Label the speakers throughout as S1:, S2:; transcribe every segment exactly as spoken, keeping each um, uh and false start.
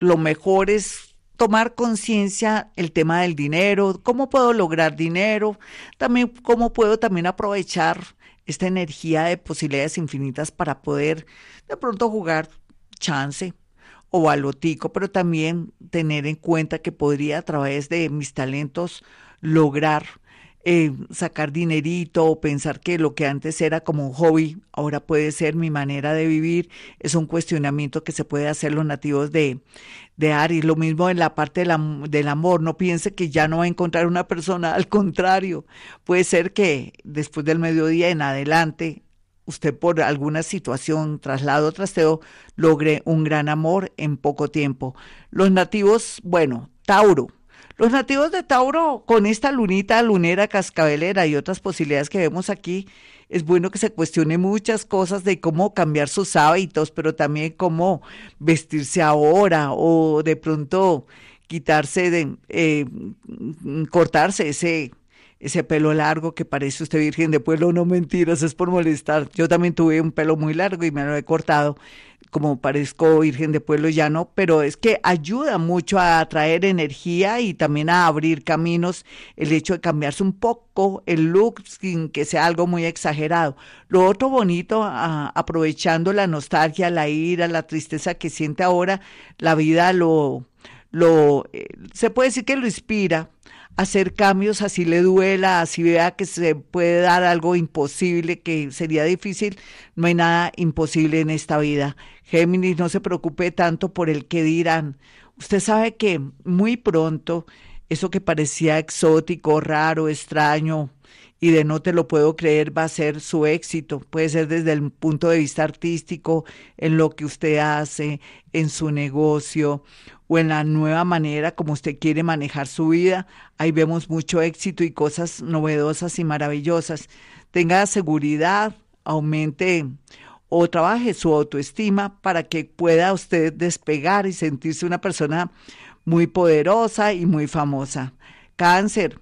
S1: lo mejor es tomar conciencia el tema del dinero, cómo puedo lograr dinero, también cómo puedo también aprovechar esta energía de posibilidades infinitas para poder de pronto jugar chance o balotico, pero también tener en cuenta que podría a través de mis talentos lograr eh, sacar dinerito o pensar que lo que antes era como un hobby, ahora puede ser mi manera de vivir. Es un cuestionamiento que se puede hacer los nativos de, de Aries. Lo mismo en la parte del, am- del amor. No piense que ya no va a encontrar una persona, al contrario, puede ser que después del mediodía en adelante usted por alguna situación, traslado, trasteo, logre un gran amor en poco tiempo. Los nativos, bueno, Tauro. Los nativos de Tauro, con esta lunita lunera cascabelera y otras posibilidades que vemos aquí, es bueno que se cuestione muchas cosas de cómo cambiar sus hábitos, pero también cómo vestirse ahora o de pronto quitarse de, eh, cortarse ese ese pelo largo que parece usted virgen de pueblo, no mentiras, es por molestar. Yo también tuve un pelo muy largo y me lo he cortado, como parezco virgen de pueblo ya no, pero es que ayuda mucho a atraer energía y también a abrir caminos el hecho de cambiarse un poco el look sin que sea algo muy exagerado. Lo otro bonito, a- aprovechando la nostalgia, la ira, la tristeza que siente ahora, la vida lo, lo, eh, se puede decir que lo inspira hacer cambios, así le duela, así vea que se puede dar algo imposible, que sería difícil, no hay nada imposible en esta vida. Géminis, no se preocupe tanto por el que dirán. Usted sabe que muy pronto eso que parecía exótico, raro, extraño y de no te lo puedo creer va a ser su éxito. Puede ser desde el punto de vista artístico, en lo que usted hace, en su negocio o en la nueva manera como usted quiere manejar su vida. Ahí vemos mucho éxito y cosas novedosas y maravillosas. Tenga seguridad, aumente o trabaje su autoestima para que pueda usted despegar y sentirse una persona muy poderosa y muy famosa. Cáncer.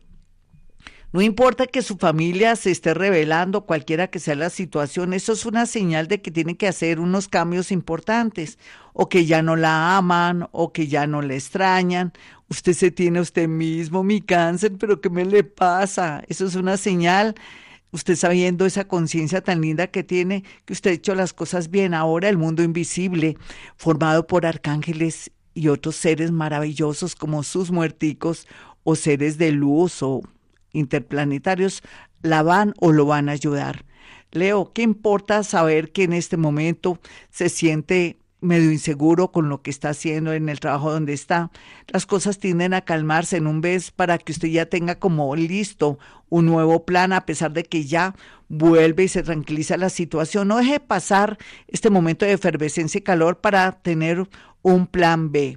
S1: No importa que su familia se esté revelando, cualquiera que sea la situación, eso es una señal de que tiene que hacer unos cambios importantes, o que ya no la aman, o que ya no la extrañan. Usted se tiene a usted mismo, mi cáncer, pero ¿qué me le pasa? Eso es una señal. Usted sabiendo esa conciencia tan linda que tiene, que usted ha hecho las cosas bien. Ahora el mundo invisible, formado por arcángeles y otros seres maravillosos como sus muerticos o seres de luz o interplanetarios, la van o lo van a ayudar. Leo, ¿qué importa saber que en este momento se siente medio inseguro con lo que está haciendo en el trabajo donde está? Las cosas tienden a calmarse en un mes para que usted ya tenga como listo un nuevo plan, a pesar de que ya vuelve y se tranquiliza la situación. No deje pasar este momento de efervescencia y calor para tener un plan B.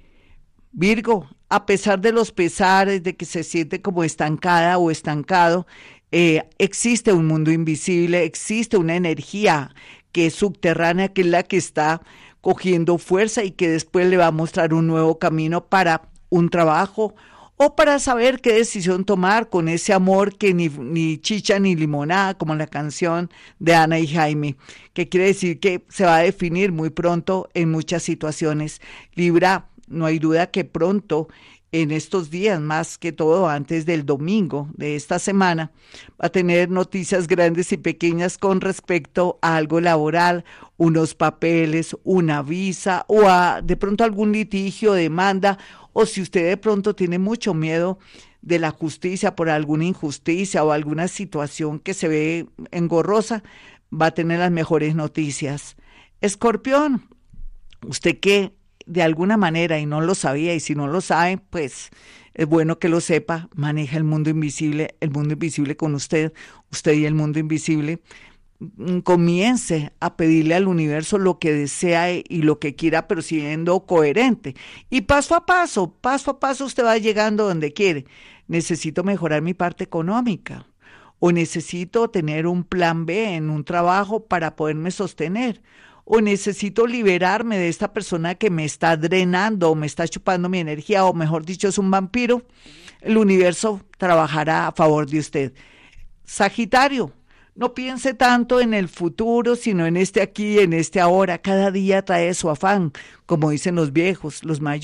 S1: Virgo, a pesar de los pesares, de que se siente como estancada o estancado, eh, existe un mundo invisible, existe una energía que es subterránea, que es la que está cogiendo fuerza y que después le va a mostrar un nuevo camino para un trabajo o para saber qué decisión tomar con ese amor que ni, ni chicha ni limonada, como la canción de Ana y Jaime, que quiere decir que se va a definir muy pronto en muchas situaciones. Libra, no hay duda que pronto, en estos días, más que todo antes del domingo de esta semana, va a tener noticias grandes y pequeñas con respecto a algo laboral, unos papeles, una visa o a de pronto algún litigio, demanda, o si usted de pronto tiene mucho miedo de la justicia por alguna injusticia o alguna situación que se ve engorrosa, va a tener las mejores noticias. Escorpión, usted que de alguna manera y no lo sabía, y si no lo sabe, pues es bueno que lo sepa, maneja el mundo invisible, el mundo invisible con usted, usted y el mundo invisible. Mm, comience a pedirle al universo lo que desea y lo que quiera, pero siendo coherente. Y paso a paso, paso a paso usted va llegando donde quiere. Necesito mejorar mi parte económica o necesito tener un plan B en un trabajo para poderme sostener, o necesito liberarme de esta persona que me está drenando o me está chupando mi energía, o mejor dicho, es un vampiro. El universo trabajará a favor de usted. Sagitario, No piense tanto en el futuro, sino en este aquí, en este ahora. Cada día trae su afán, como dicen los viejos, los mayores.